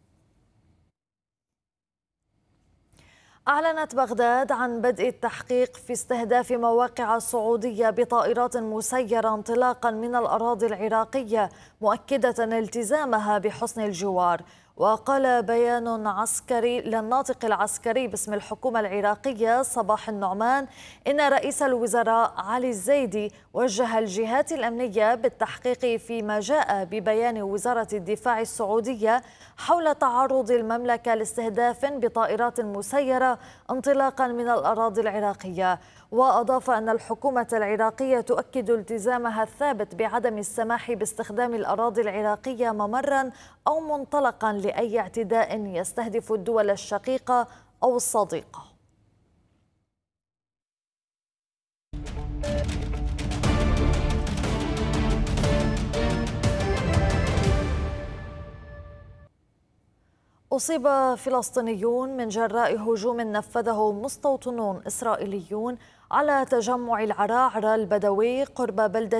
أعلنت بغداد عن بدء التحقيق في استهداف مواقع سعودية بطائرات مسيرة انطلاقا من الأراضي العراقية، مؤكدة التزامها بحسن الجوار. وقال بيان عسكري للناطق العسكري باسم الحكومة العراقية صباح النعمان إن رئيس الوزراء علي الزيدي وجه الجهات الأمنية بالتحقيق فيما جاء ببيان وزارة الدفاع السعودية حول تعرض المملكة لاستهداف بطائرات مسيرة انطلاقا من الأراضي العراقية. وأضاف أن الحكومة العراقية تؤكد التزامها الثابت بعدم السماح باستخدام الأراضي العراقية ممرا أو منطلقا لأي اعتداء يستهدف الدول الشقيقة أو الصديقة. أصيب فلسطينيون من جراء هجوم نفذه مستوطنون إسرائيليون على تجمع العراعرة البدوي قرب بلدة